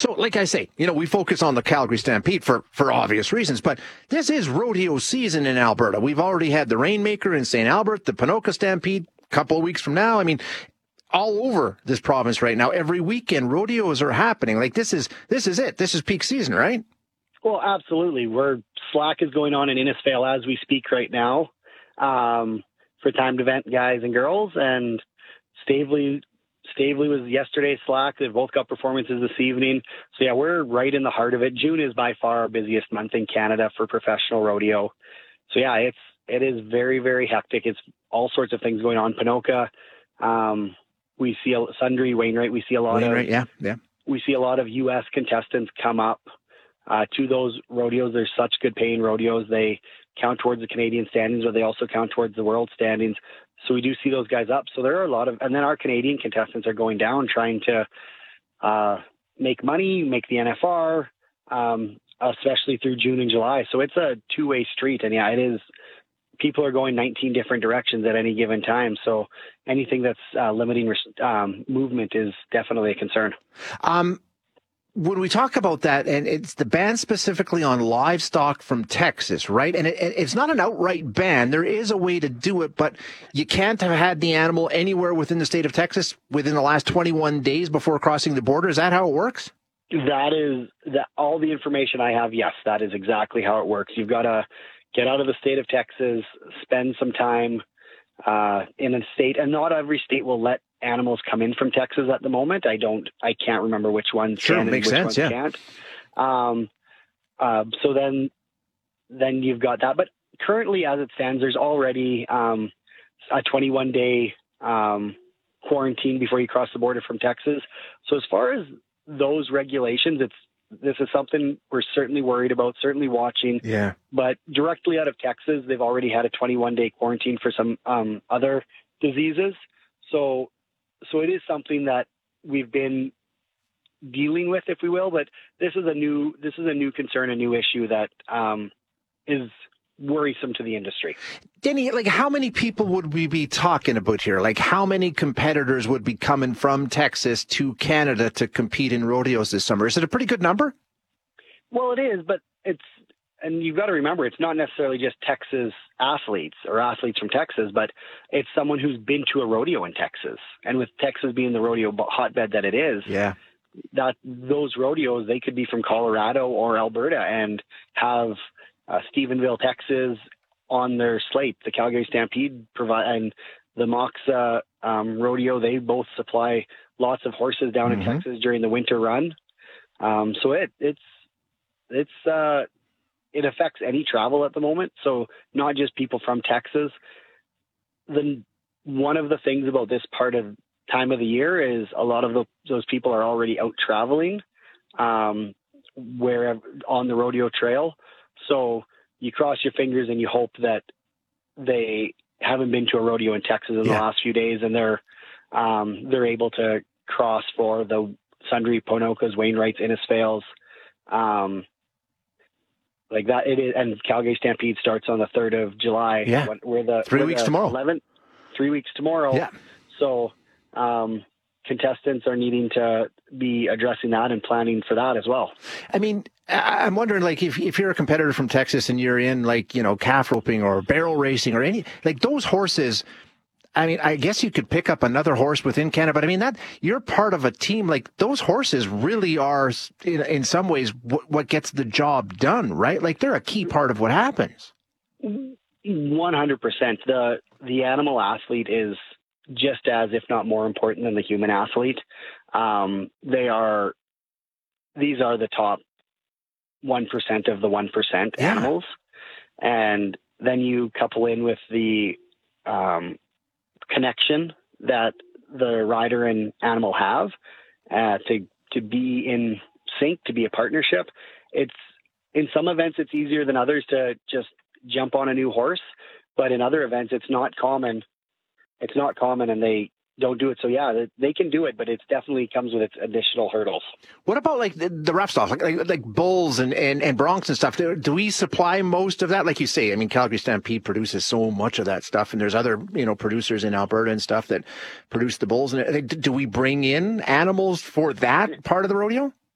So, like I say, we focus on the Calgary Stampede for obvious reasons, but this is rodeo season in Alberta. We've already had the Rainmaker in St. Albert, the Ponoka Stampede a couple of weeks from now. I mean, all over this province right now, every weekend, rodeos are happening. Like, this is it. This is peak season, right? Well, absolutely. Slack is going on in Innisfail as we speak right now for timed event guys and girls, and Stavely was yesterday's Slack. They've both got performances this evening. So, yeah, we're right in the heart of it. June is by far our busiest month in Canada for professional rodeo. So, yeah, it is very, very hectic. It's all sorts of things going on. Ponoka, we see Sundre, Wainwright. We see a lot We see a lot of U.S. contestants come up to those rodeos. There's such good paying rodeos. They count towards the Canadian standings, but they also count towards the world standings. So we do see those guys up. So there are a lot of, and then our Canadian contestants are going down trying to make money, make the NFR, especially through June and July. So it's a two-way street. And yeah, it is. People are going 19 different directions at any given time. So anything that's limiting movement is definitely a concern. When we talk about that, and it's the ban specifically on livestock from Texas, right? And it's not an outright ban. There is a way to do it, but you can't have had the animal anywhere within the state of Texas within the last 21 days before crossing the border. Is that how it works? All the information I have, yes, that is exactly how it works. You've got to get out of the state of Texas, spend some time in a state, and not every state will let animals come in from Texas at the moment. I can't remember which ones can and which ones can't. So then you've got that. But currently, as it stands, there's already a 21-day quarantine before you cross the border from Texas. So as far as those regulations, this is something we're certainly worried about, certainly watching. Yeah. But directly out of Texas, they've already had a 21-day quarantine for some other diseases. So it is something that we've been dealing with, if we will. But this is a new concern, a new issue that is worrisome to the industry. Denny, like, how many people would we be talking about here? Like, how many competitors would be coming from Texas to Canada to compete in rodeos this summer? Is it a pretty good number? Well, it is, but and you've got to remember, it's not necessarily just Texas athletes or athletes from Texas, but it's someone who's been to a rodeo in Texas. And with Texas being the rodeo hotbed that it is, that those rodeos, they could be from Colorado or Alberta and have Stephenville, Texas on their slate. The Calgary Stampede and the Moxa rodeo, they both supply lots of horses down in Texas during the winter run. So it affects any travel at the moment. So not just people from Texas. One of the things about this part of time of the year is a lot of those people are already out traveling wherever on the rodeo trail. So you cross your fingers and you hope that they haven't been to a rodeo in Texas in the last few days, and they're able to cross for the Sundre, Ponokas, Wainwrights, Innisfails, like that. It is, and Calgary Stampede starts on the 3rd of July. Yeah, we're 3 weeks tomorrow. 3 weeks tomorrow. Yeah. So contestants are needing to be addressing that and planning for that as well. I mean, I'm wondering, like, if you're a competitor from Texas and you're in, like, calf roping or barrel racing or any, like, those horses, I mean, I guess you could pick up another horse within Canada, but I mean, that you're part of a team. Like, those horses really are, in some ways, what gets the job done, right? Like, they're a key part of what happens. 100%. The animal athlete is just as, if not more important than the human athlete. These are the top 1% of the 1% animals. And then you couple in with the connection that the rider and animal have to be in sync, to be a partnership. It's, in some events, it's easier than others to just jump on a new horse, but in other events, it's not common. It's not common, and they don't do it. So yeah, they can do it, but it definitely comes with its additional hurdles. What about like the rough stuff, like bulls and broncs and stuff? Do we supply most of that? Like you say, I mean, Calgary Stampede produces so much of that stuff, and there's other producers in Alberta and stuff that produce the bulls. And do we bring in animals for that part of the rodeo?